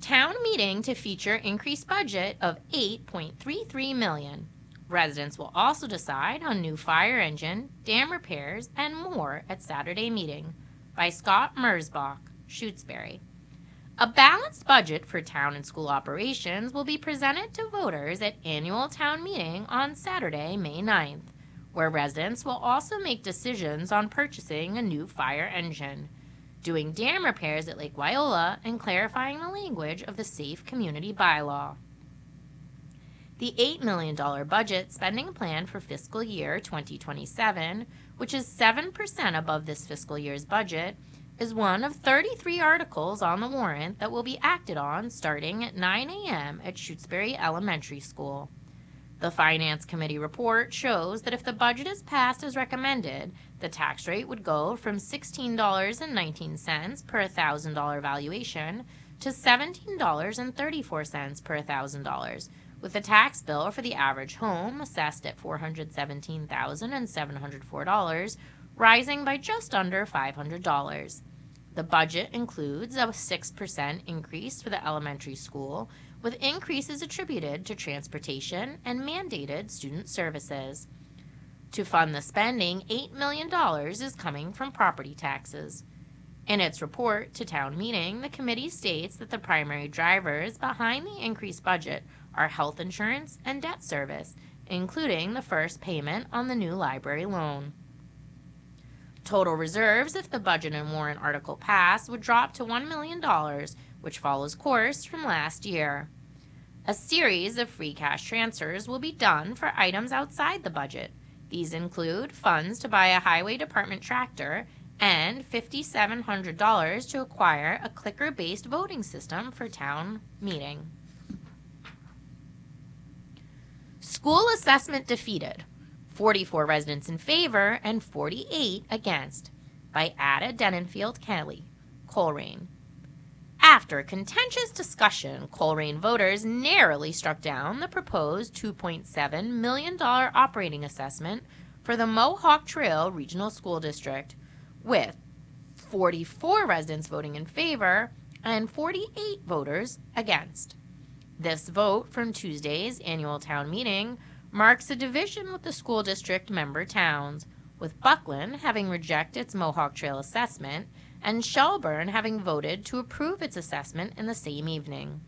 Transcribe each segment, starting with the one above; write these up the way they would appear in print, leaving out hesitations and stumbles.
town meeting to feature increased budget of $8.33 million. Residents will also decide on new fire engine, dam repairs, and more at Saturday meeting. By Scott Mersbach, Shutesbury. A balanced budget for town and school operations will be presented to voters at annual town meeting on Saturday, May 9th, where residents will also make decisions on purchasing a new fire engine, doing dam repairs at Lake Wyola, and clarifying the language of the Safe Community Bylaw. The $8 million budget spending plan for fiscal year 2027, which is 7% above this fiscal year's budget, is one of 33 articles on the warrant that will be acted on starting at 9 a.m. at Shutesbury Elementary School. The Finance Committee report shows that if the budget is passed as recommended, the tax rate would go from $16.19 per $1,000 valuation to $17.34 per $1,000, with the tax bill for the average home assessed at $417,704, rising by just under $500. The budget includes a 6% increase for the elementary school, with increases attributed to transportation and mandated student services. To fund the spending, $8 million is coming from property taxes. In its report to town meeting, the committee states that the primary drivers behind the increased budget are health insurance and debt service, including the first payment on the new library loan. Total reserves, if the budget and warrant article pass, would drop to $1 million, which follows course from last year. A series of free cash transfers will be done for items outside the budget. These include funds to buy a highway department tractor and $5,700 to acquire a clicker-based voting system for town meeting. School assessment defeated. 44 residents in favor and 48 against. By Ada Denenfield Kelly, Coleraine. After contentious discussion, Coleraine voters narrowly struck down the proposed $2.7 million operating assessment for the Mohawk Trail Regional School District, with 44 residents voting in favor and 48 voters against. This vote from Tuesday's annual town meeting marks a division with the school district member towns, with Buckland having rejected its Mohawk Trail assessment and Shelburne having voted to approve its assessment in the same evening.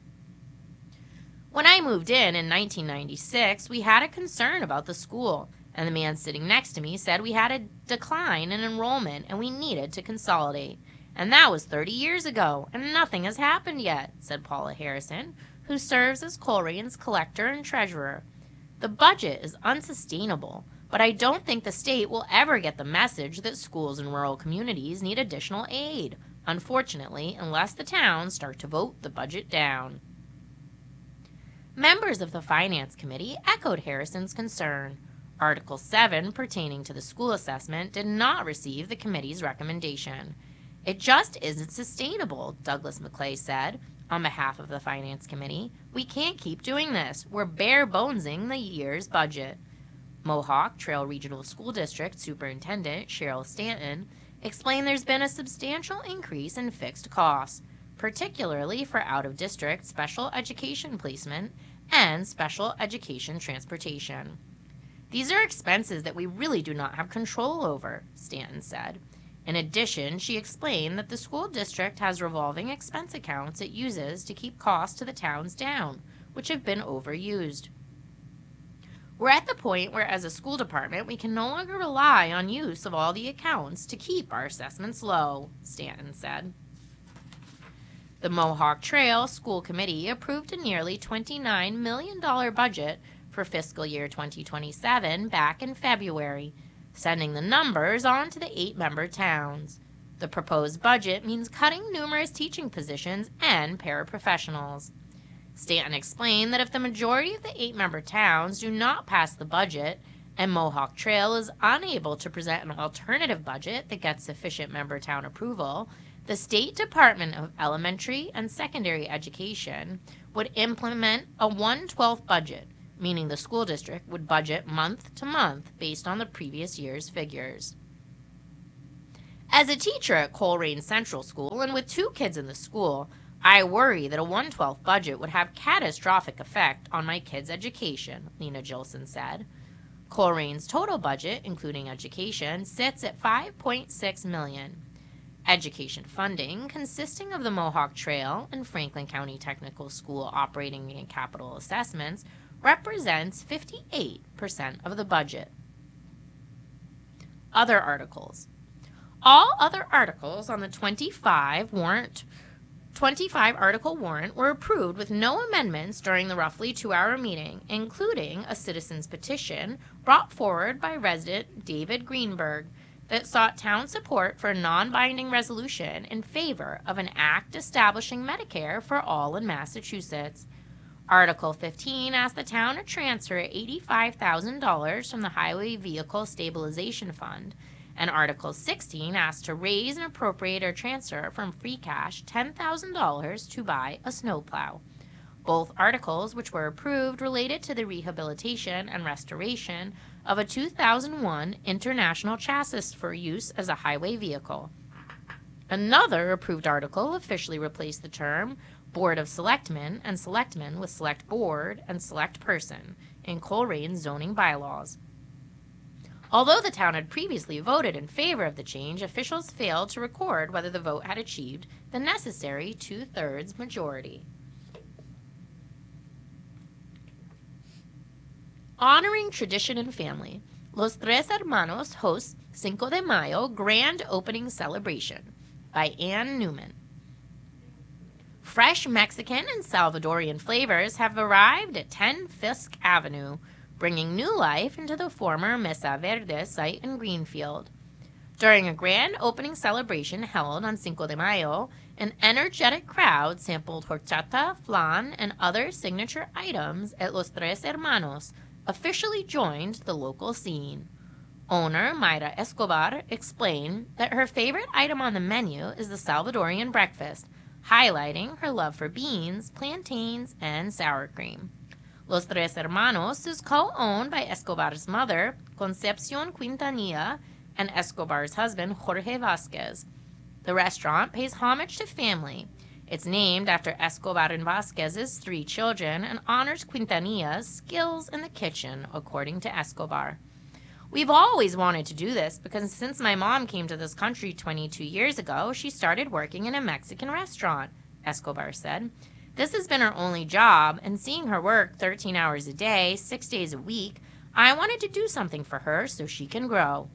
When I moved in 1996, we had a concern about the school, and the man sitting next to me said we had a decline in enrollment and we needed to consolidate. And that was 30 years ago, and nothing has happened yet, said Paula Harrison, who serves as Coleraine's collector and treasurer. The budget is unsustainable, but I don't think the state will ever get the message that schools in rural communities need additional aid, unfortunately, unless the towns start to vote the budget down. Members of the Finance Committee echoed Harrison's concern. Article 7, pertaining to the school assessment, did not receive the committee's recommendation. It just isn't sustainable, Douglas McClay said, on behalf of the Finance Committee. We can't keep doing this. We're bare-bonesing the year's budget. Mohawk Trail Regional School District Superintendent Cheryl Stanton explained there's been a substantial increase in fixed costs, particularly for out-of-district special education placement and special education transportation. These are expenses that we really do not have control over, Stanton said. In addition, she explained that the school district has revolving expense accounts it uses to keep costs to the towns down, which have been overused. We're at the point where, as a school department, we can no longer rely on use of all the accounts to keep our assessments low, Stanton said. The Mohawk Trail School Committee approved a nearly $29 million budget for fiscal year 2027 back in February, sending the numbers on to the 8-member towns. The proposed budget means cutting numerous teaching positions and paraprofessionals. Stanton explained that if the majority of the 8-member towns do not pass the budget and Mohawk Trail is unable to present an alternative budget that gets sufficient member town approval, the State Department of Elementary and Secondary Education would implement a 1/12 budget, meaning the school district would budget month to month based on the previous year's figures. As a teacher at Coleraine Central School and with 2 kids in the school, I worry that a 1/12 budget would have catastrophic effect on my kids' education, Lena Gilson said. Colerain's total budget, including education, sits at $5.6 million. Education funding, consisting of the Mohawk Trail and Franklin County Technical School operating and capital assessments, represents 58% of the budget. Other articles. All other articles on the 25 article warrant were approved with no amendments during the roughly 2-hour meeting, including a citizen's petition brought forward by resident David Greenberg that sought town support for a non-binding resolution in favor of an act establishing Medicare for all in Massachusetts. Article 15 asked the town to transfer $85,000 from the Highway Vehicle Stabilization Fund, and Article 16 asked to raise and appropriate or transfer from free cash $10,000 to buy a snowplow. Both articles, which were approved, related to the rehabilitation and restoration of a 2001 International chassis for use as a highway vehicle. Another approved article officially replaced the term Board of Selectmen and Selectmen with Select Board and Select Person in Colerain's zoning bylaws. Although the town had previously voted in favor of the change, officials failed to record whether the vote had achieved the necessary 2/3 majority. Honoring tradition and family, Los Tres Hermanos hosts Cinco de Mayo Grand Opening Celebration by Ann Newman. Fresh Mexican and Salvadorian flavors have arrived at 10 Fisk Avenue, bringing new life into the former Mesa Verde site in Greenfield. During a grand opening celebration held on Cinco de Mayo, an energetic crowd sampled horchata, flan, and other signature items at Los Tres Hermanos, officially joined the local scene. Owner Mayra Escobar explained that her favorite item on the menu is the Salvadorian breakfast, highlighting her love for beans, plantains, and sour cream. Los Tres Hermanos is co-owned by Escobar's mother, Concepcion Quintanilla, and Escobar's husband, Jorge Vasquez. The restaurant pays homage to family. It's named after Escobar and Vasquez's 3 children and honors Quintanilla's skills in the kitchen, according to Escobar. We've always wanted to do this because since my mom came to this country 22 years ago, she started working in a Mexican restaurant, Escobar said. This has been her only job, and seeing her work 13 hours a day, 6 days a week, I wanted to do something for her so she can grow.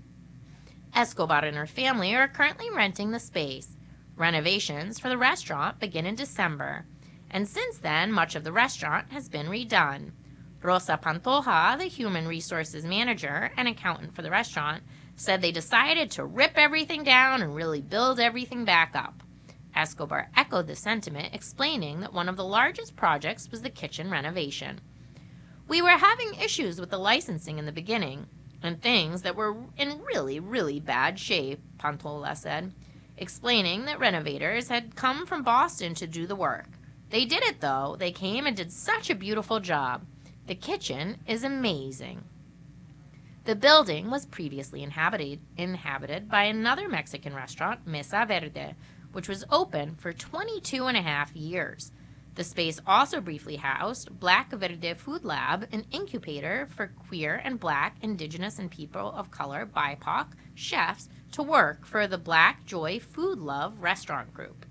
Escobar and her family are currently renting the space. Renovations for the restaurant begin in December, and since then, much of the restaurant has been redone. Rosa Pantoja, the human resources manager and accountant for the restaurant, said they decided to rip everything down and really build everything back up. Escobar echoed the sentiment, explaining that one of the largest projects was the kitchen renovation. We were having issues with the licensing in the beginning, and things that were in really, really bad shape, Pantoja said, explaining that renovators had come from Boston to do the work. They did it, though. They came and did such a beautiful job. The kitchen is amazing. The building was previously inhabited by another Mexican restaurant, Mesa Verde, which was open for 22 and a half years. The space also briefly housed Black Verde Food Lab, an incubator for queer and Black, Indigenous, and people of color BIPOC chefs to work for the Black Joy Food Love restaurant group.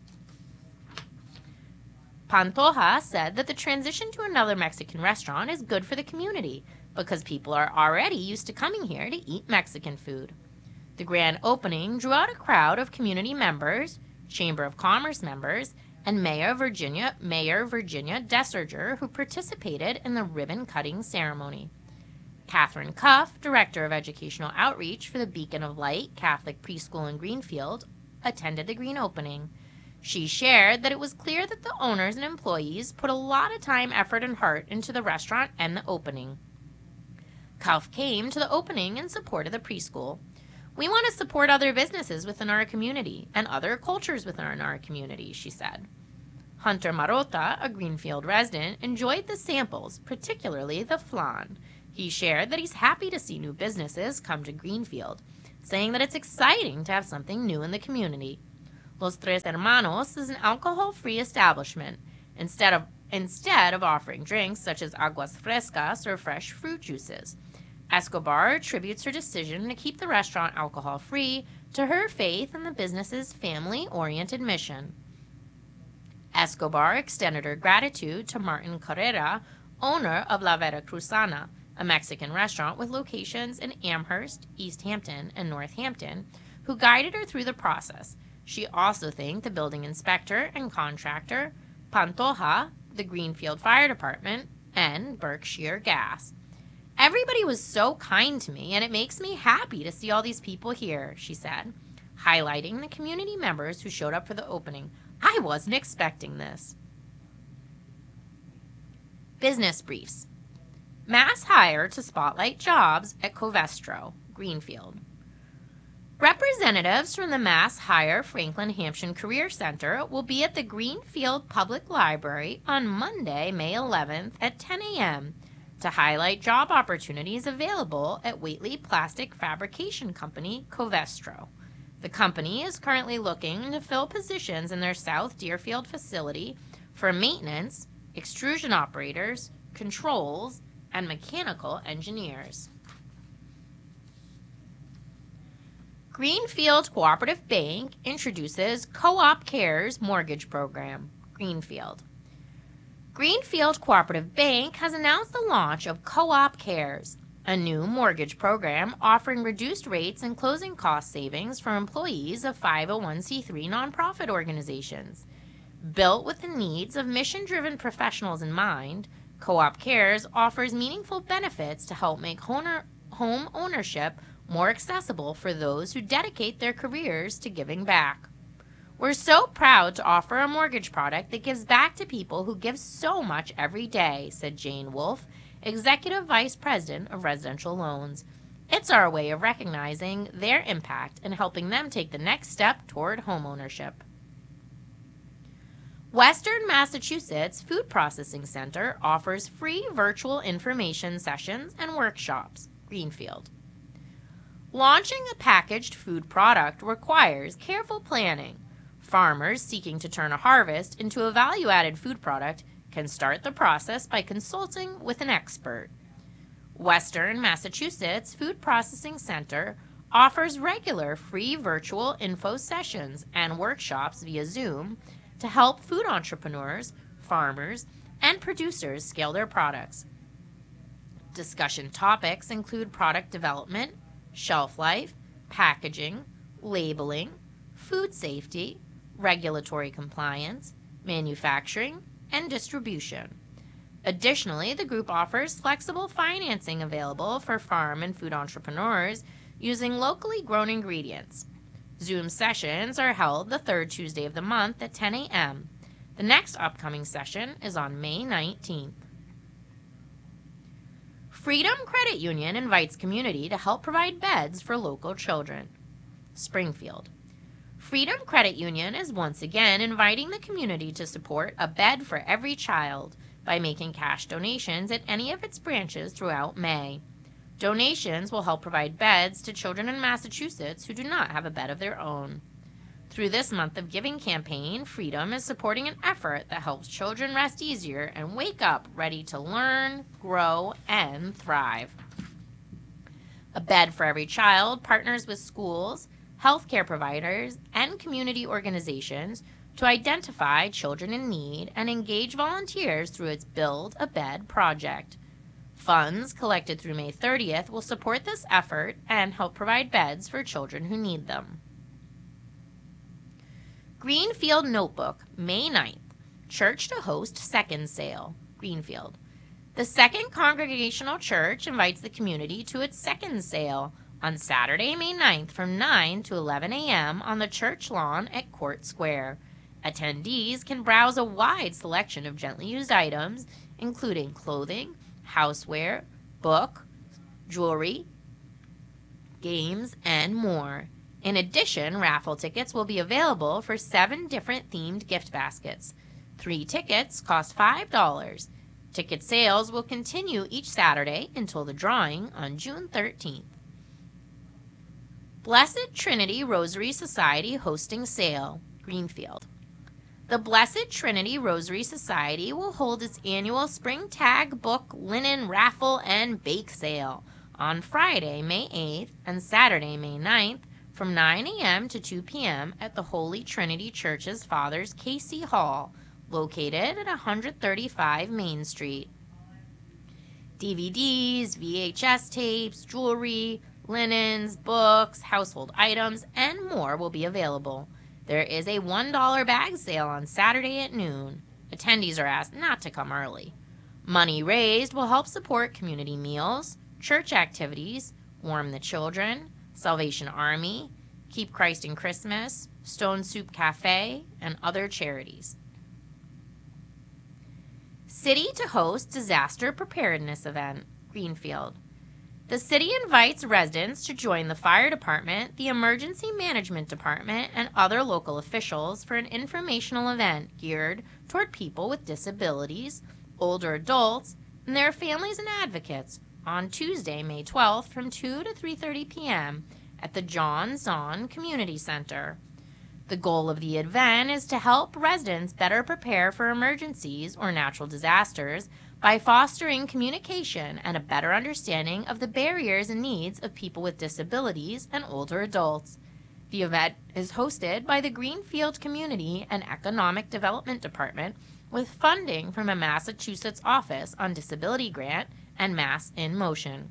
Pantoja said that the transition to another Mexican restaurant is good for the community because people are already used to coming here to eat Mexican food. The grand opening drew out a crowd of community members, Chamber of Commerce members, and Mayor Virginia Desserger, who participated in the ribbon-cutting ceremony. Catherine Cuff, Director of Educational Outreach for the Beacon of Light Catholic Preschool in Greenfield, attended the green opening. She shared that it was clear that the owners and employees put a lot of time, effort, and heart into the restaurant and the opening. Cuff came to the opening in support of the preschool. We want to support other businesses within our community and other cultures within our community, she said. Hunter Marota, a Greenfield resident, enjoyed the samples, particularly the flan. He shared that he's happy to see new businesses come to Greenfield, saying that it's exciting to have something new in the community. Los Tres Hermanos is an alcohol-free establishment. Instead of offering drinks such as aguas frescas or fresh fruit juices, Escobar attributes her decision to keep the restaurant alcohol-free to her faith in the business's family-oriented mission. Escobar extended her gratitude to Martin Carrera, owner of La Veracruzana, a Mexican restaurant with locations in Amherst, East Hampton, and Northampton, who guided her through the process. She also thanked the building inspector and contractor, Pantoja, the Greenfield Fire Department, and Berkshire Gas. "Everybody was so kind to me, and it makes me happy to see all these people here," she said, highlighting the community members who showed up for the opening. "I wasn't expecting this." Business briefs. Mass hire to spotlight jobs at Covestro, Greenfield. Representatives from the Mass Hire Franklin Hampton Career Center will be at the Greenfield Public Library on Monday, May 11th at 10 a.m. to highlight job opportunities available at Whately Plastic Fabrication Company, Covestro. The company is currently looking to fill positions in their South Deerfield facility for maintenance, extrusion operators, controls, and mechanical engineers. Greenfield Cooperative Bank introduces Co-op Cares mortgage program, Greenfield. Greenfield Cooperative Bank has announced the launch of Co-op Cares, a new mortgage program offering reduced rates and closing cost savings for employees of 501c3 nonprofit organizations. Built with the needs of mission-driven professionals in mind, Co-op Cares offers meaningful benefits to help make home ownership more accessible for those who dedicate their careers to giving back. "We're so proud to offer a mortgage product that gives back to people who give so much every day," said Jane Wolf, Executive Vice President of Residential Loans. "It's our way of recognizing their impact and helping them take the next step toward homeownership." Western Massachusetts Food Processing Center offers free virtual information sessions and workshops, Greenfield. Launching a packaged food product requires careful planning. Farmers seeking to turn a harvest into a value-added food product can start the process by consulting with an expert. Western Massachusetts Food Processing Center offers regular free virtual info sessions and workshops via Zoom to help food entrepreneurs, farmers, and producers scale their products. Discussion topics include product development, shelf life, packaging, labeling, food safety, regulatory compliance, manufacturing, and distribution. Additionally, the group offers flexible financing available for farm and food entrepreneurs using locally grown ingredients. Zoom sessions are held the third Tuesday of the month at 10 a.m. The next upcoming session is on May 19th. Freedom Credit Union invites community to help provide beds for local children. Springfield. Freedom Credit Union is once again inviting the community to support a bed for every child by making cash donations at any of its branches throughout May. Donations will help provide beds to children in Massachusetts who do not have a bed of their own. Through this month of giving campaign, Freedom is supporting an effort that helps children rest easier and wake up ready to learn, grow, and thrive. A Bed for Every Child partners with schools, healthcare providers, and community organizations to identify children in need and engage volunteers through its Build a Bed project. Funds collected through May 30th will support this effort and help provide beds for children who need them. Greenfield Notebook, May 9th. Church to host second sale, Greenfield. The Second Congregational Church invites the community to its second sale on Saturday, May 9th from 9 to 11 a.m. on the church lawn at Court Square. Attendees can browse a wide selection of gently used items, including clothing, houseware, book, jewelry, games, and more. In addition, raffle tickets will be available for 7 different themed gift baskets. 3 tickets cost $5. Ticket sales will continue each Saturday until the drawing on June 13th. Blessed Trinity Rosary Society hosting sale, Greenfield. The Blessed Trinity Rosary Society will hold its annual Spring Tag Book Linen Raffle and Bake Sale on Friday, May 8th and Saturday, May 9th from 9 a.m. to 2 p.m. at the Holy Trinity Church's Father's Casey Hall, located at 135 Main Street. DVDs, VHS tapes, jewelry, linens, books, household items, and more will be available. There is a $1 bag sale on Saturday at noon. Attendees are asked not to come early. Money raised will help support community meals, church activities, Warm the Children, Salvation Army, Keep Christ in Christmas, Stone Soup Cafe, and other charities. City to host disaster preparedness event, Greenfield. The city invites residents to join the fire department, the emergency management department, and other local officials for an informational event geared toward people with disabilities, older adults, and their families and advocates on Tuesday, May 12th from 2 to 3:30 p.m. at the John Zahn Community Center. The goal of the event is to help residents better prepare for emergencies or natural disasters by fostering communication and a better understanding of the barriers and needs of people with disabilities and older adults. The event is hosted by the Greenfield Community and Economic Development Department with funding from a Massachusetts Office on Disability grant and Mass in Motion.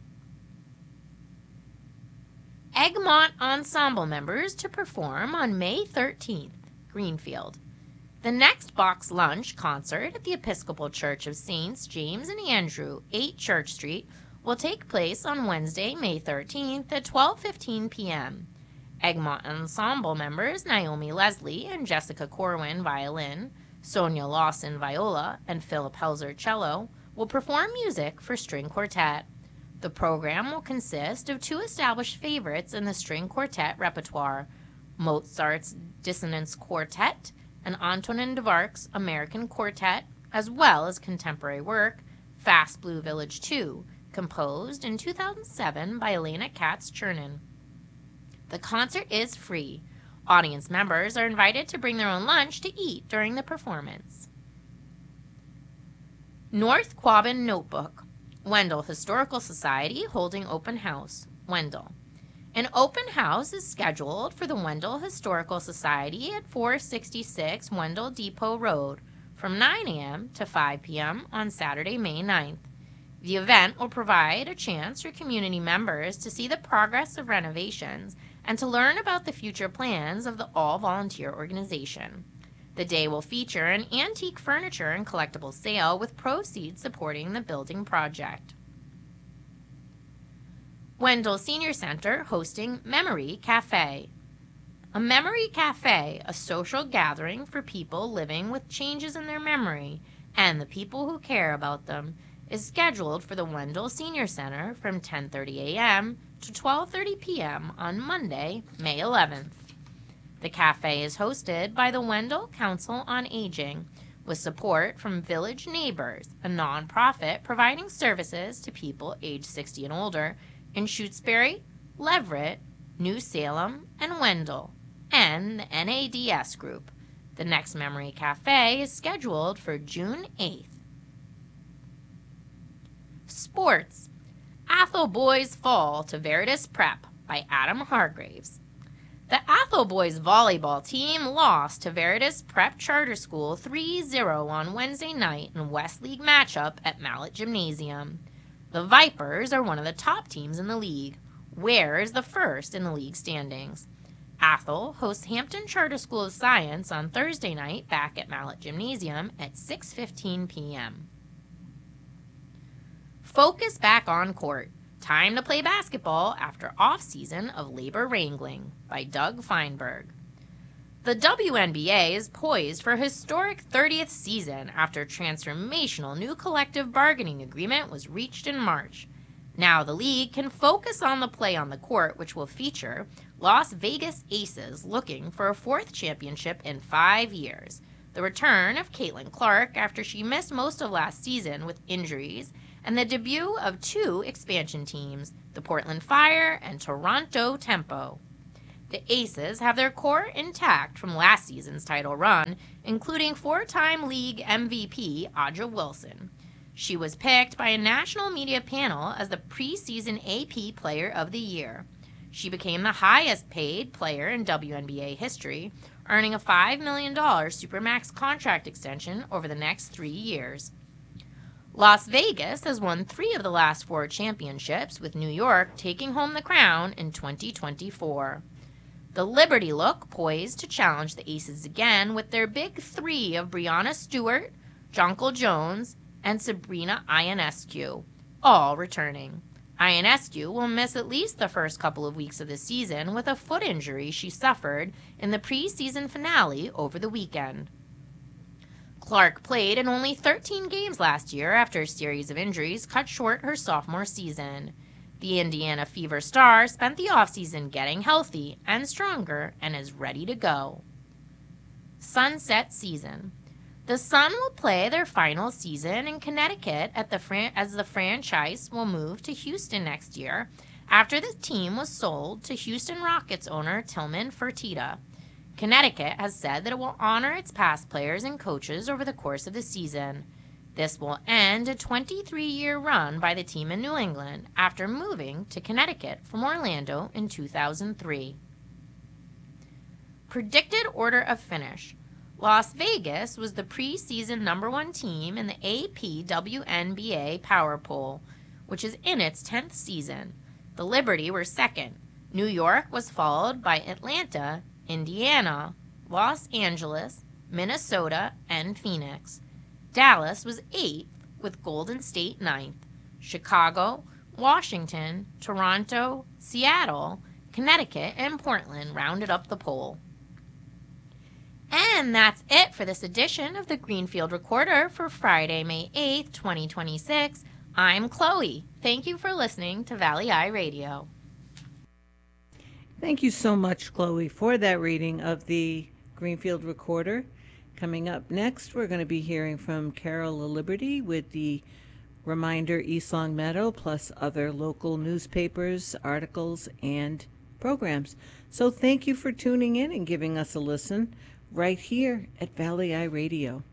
Egmont Ensemble members to perform on May 13th, Greenfield. The Next Box Lunch concert at the Episcopal Church of Saints James and Andrew, 8 Church Street, will take place on Wednesday, May 13th at 12:15 p.m. Egmont Ensemble members Naomi Leslie and Jessica Corwin, violin, Sonia Lawson, viola, and Philip Helzer, cello, will perform music for string quartet. The program will consist of 2 established favorites in the string quartet repertoire, Mozart's Dissonance Quartet and Antonin Dvorak's American Quartet, as well as contemporary work, Fast Blue Village 2, composed in 2007 by Elena Katz-Chernin. The concert is free. Audience members are invited to bring their own lunch to eat during the performance. North Quabbin Notebook, Wendell Historical Society holding open house, Wendell. An open house is scheduled for the Wendell Historical Society at 466 Wendell Depot Road from 9 a.m. to 5 p.m. on Saturday, May 9th. The event will provide a chance for community members to see the progress of renovations and to learn about the future plans of the all-volunteer organization. The day will feature an antique furniture and collectible sale with proceeds supporting the building project. Wendell Senior Center hosting Memory Cafe. A Memory Cafe, a social gathering for people living with changes in their memory and the people who care about them, is scheduled for the Wendell Senior Center from 10:30 a.m. to 12:30 p.m. on Monday, May 11th. The cafe is hosted by the Wendell Council on Aging, with support from Village Neighbors, a nonprofit providing services to people age 60 and older in Shutesbury, Leverett, New Salem, and Wendell, and the NADS Group. The next Memory Cafe is scheduled for June 8th. Sports. Athol Boys fall to Veritas Prep by Adam Hargraves. The Athol Boys volleyball team lost to Veritas Prep Charter School 3-0 on Wednesday night in West League matchup at Mallet Gymnasium. The Vipers are one of the top teams in the league. Ware is the first in the league standings. Athol hosts Hampton Charter School of Science on Thursday night back at Mallet Gymnasium at 6:15 p.m. Focus back on court. Time to play basketball after off-season of labor wrangling by Doug Feinberg. The WNBA is poised for a historic 30th season after a transformational new collective bargaining agreement was reached in March. Now the league can focus on the play on the court, which will feature Las Vegas Aces looking for a 4th championship in 5 years, the return of Caitlin Clark after she missed most of last season with injuries, and the debut of 2 expansion teams, the Portland Fire and Toronto Tempo. The Aces have their core intact from last season's title run, including four-time league MVP Audra Wilson. She was picked by a national media panel as the preseason AP Player of the Year. She became the highest paid player in WNBA history, earning a $5 million Supermax contract extension over the next 3 years. Las Vegas has won 3 of the last 4 championships, with New York taking home the crown in 2024. The Liberty look poised to challenge the Aces again with their big 3 of Brianna Stewart, Jonquel Jones, and Sabrina Ionescu, all returning. Ionescu will miss at least the first couple of weeks of the season with a foot injury she suffered in the preseason finale over the weekend. Clark played in only 13 games last year after a series of injuries cut short her sophomore season. The Indiana Fever star spent the offseason getting healthy and stronger and is ready to go. Sunset season. The Sun will play their final season in Connecticut as the franchise will move to Houston next year after the team was sold to Houston Rockets owner Tillman Fertitta. Connecticut has said that it will honor its past players and coaches over the course of the season. This will end a 23-year run by the team in New England after moving to Connecticut from Orlando in 2003. Predicted order of finish. Las Vegas was the preseason #1 team in the AP WNBA Power Poll, which is in its 10th season. The Liberty were second. New York was followed by Atlanta, Indiana, Los Angeles, Minnesota, and Phoenix. Dallas was 8th, with Golden State 9th. Chicago, Washington, Toronto, Seattle, Connecticut, and Portland rounded up the poll. And that's it for this edition of the Greenfield Recorder for Friday, May 8th, 2026. I'm Chloe. Thank you for listening to Valley Eye Radio. Thank you so much, Chloe, for that reading of the Greenfield Recorder. Coming up next, we're going to be hearing from Carol Liberty with the Reminder East Long Meadow, plus other local newspapers, articles, and programs. So thank you for tuning in and giving us a listen right here at Valley Eye Radio.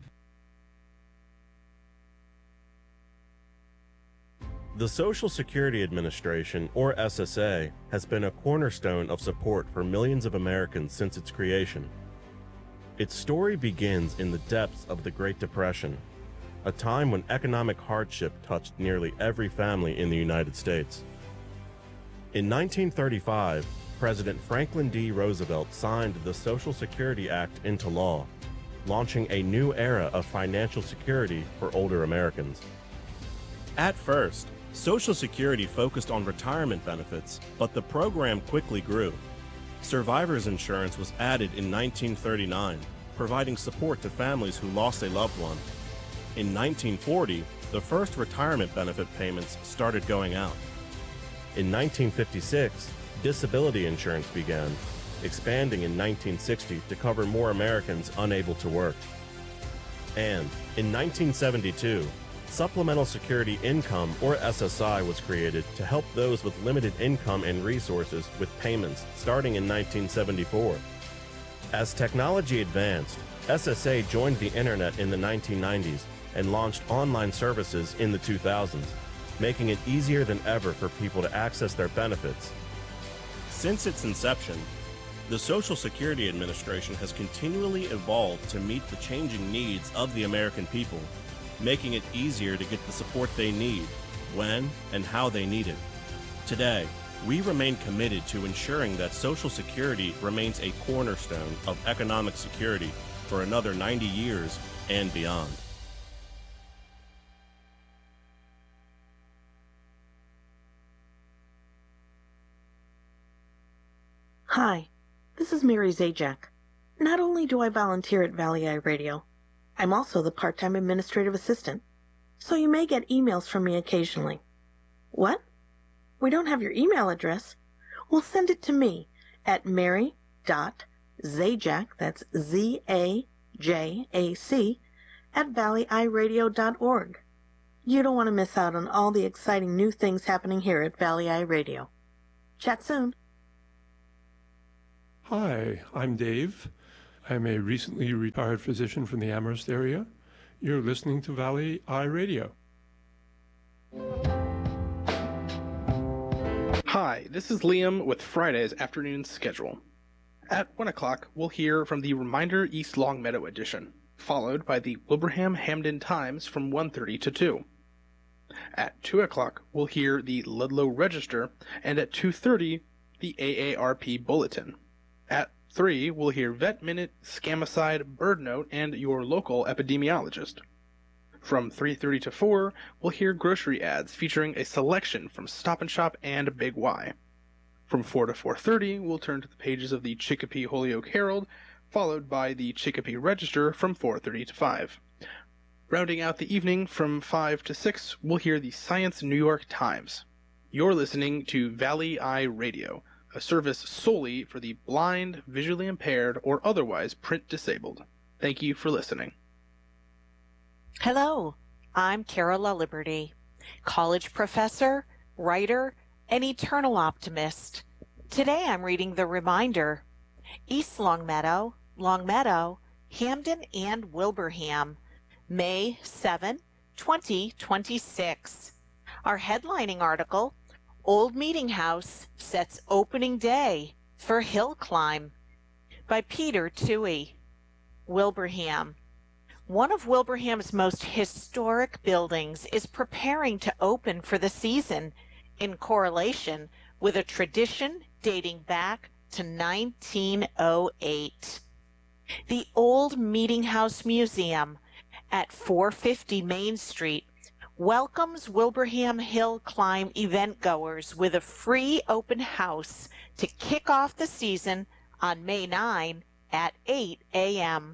The Social Security Administration, or SSA, has been a cornerstone of support for millions of Americans since its creation. Its story begins in the depths of the Great Depression, a time when economic hardship touched nearly every family in the United States. In 1935, President Franklin D. Roosevelt signed the Social Security Act into law, launching a new era of financial security for older Americans. At first, Social Security focused on retirement benefits, but the program quickly grew. Survivors insurance was added in 1939, providing support to families who lost a loved one. In 1940, the first retirement benefit payments started going out. In 1956, disability insurance began, expanding in 1960 to cover more Americans unable to work. And in 1972, Supplemental Security Income, or SSI, was created to help those with limited income and resources with payments starting in 1974. As technology advanced, SSA joined the internet in the 1990s and launched online services in the 2000s, making it easier than ever for people to access their benefits. Since its inception, the Social Security Administration has continually evolved to meet the changing needs of the American people, making it easier to get the support they need, when and how they need it. Today, we remain committed to ensuring that Social Security remains a cornerstone of economic security for another 90 years and beyond. Hi, this is Mary Zajac. Not only do I volunteer at Valley Eye Radio, I'm also the part-time administrative assistant, so you may get emails from me occasionally. What? We don't have your email address? Well, send it to me at mary.zajac, that's Z-A-J-A-C, at valleyeyeradio.org. You don't want to miss out on all the exciting new things happening here at Valley Eye Radio. Chat soon. Hi, I'm Dave. I'm a recently retired physician from the Amherst area. You're listening to Valley Eye Radio. Hi, this is Liam with Friday's afternoon schedule. At 1 o'clock, we'll hear from the Reminder East Longmeadow edition, followed by the Wilbraham Hamden Times from 1:30 to 2. At 2 o'clock, we'll hear the Ludlow Register, and at 2:30, the AARP Bulletin. At 3, we'll hear Vet Minute, Scamicide, Bird Note, and your local epidemiologist. From 3:30 to 4, we'll hear grocery ads featuring a selection from Stop and Shop and Big Y. From 4 to 4:30, we'll turn to the pages of the Chicopee Holyoke Herald, followed by the Chicopee Register from 4:30 to 5. Rounding out the evening from 5 to 6, we'll hear the Science New York Times. You're listening to Valley Eye Radio, a service solely for the blind, visually impaired, or otherwise print disabled. Thank you for listening. Hello, I'm Carol Liberty, college professor, writer, and eternal optimist. Today I'm reading The Reminder, East Longmeadow, Hamden, and Wilbraham, May 7, 2026. Our headlining article, Old Meeting House Sets Opening Day for Hill Climb, by Peter Toohey. Wilbraham. One of Wilbraham's most historic buildings is preparing to open for the season, in correlation with a tradition dating back to 1908. The Old Meeting House Museum at 450 Main Street welcomes Wilbraham Hill Climb event goers with a free open house to kick off the season on May 9 at 8 a.m.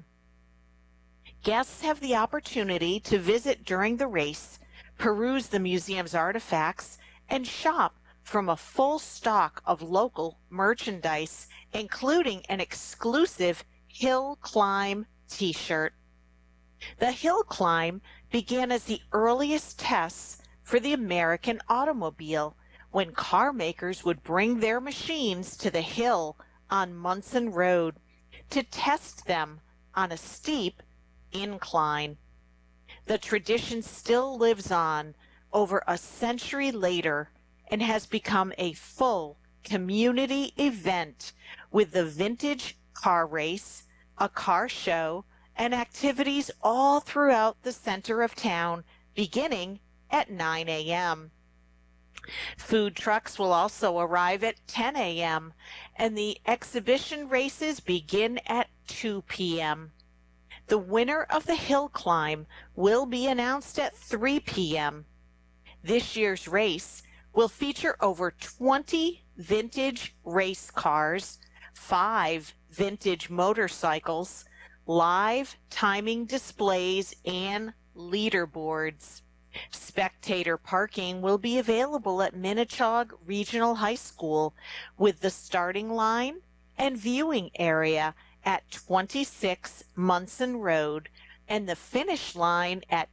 Guests have the opportunity to visit during the race, peruse the museum's artifacts, and shop from a full stock of local merchandise, including an exclusive Hill Climb t-shirt. The Hill Climb began as the earliest tests for the American automobile, when car makers would bring their machines to the hill on Munson Road to test them on a steep incline. The tradition still lives on over a century later and has become a full community event with the vintage car race, a car show, and activities all throughout the center of town beginning at 9 a.m. Food trucks will also arrive at 10 a.m. and the exhibition races begin at 2 p.m. The winner of the Hill Climb will be announced at 3 p.m. This year's race will feature over 20 vintage race cars, 5 vintage motorcycles, live timing displays, and leaderboards. Spectator parking will be available at Minnechaug Regional High School, with the starting line and viewing area at 26 Munson Road and the finish line at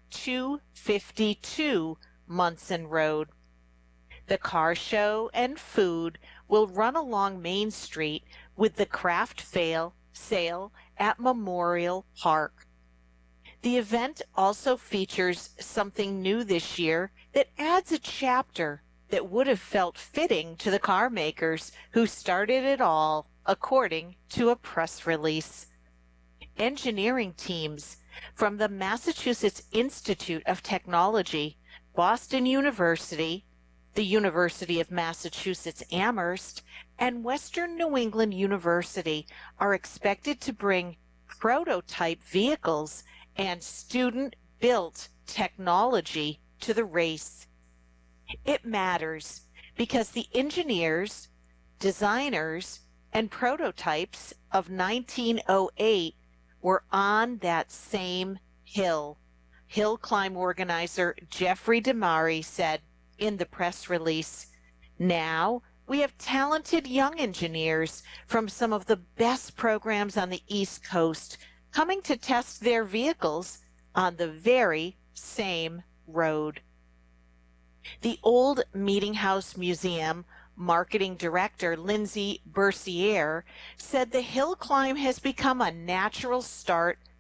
252 Munson Road. The car show and food will run along Main Street with the craft sale at Memorial Park. The event also features something new this year that adds a chapter that would have felt fitting to the car makers who started it all, according to a press release. Engineering teams from the Massachusetts Institute of Technology, Boston University, the University of Massachusetts Amherst, and Western New England University are expected to bring prototype vehicles and student-built technology to the race. It matters because the engineers, designers, and prototypes of 1908 were on that same hill. Hill Climb organizer Jeffrey DeMari said in the press release, "Now we have talented young engineers from some of the best programs on the East Coast coming to test their vehicles on the very same road." The Old Meeting House Museum Marketing Director Lindsay Bercier said the hill climb has become a natural start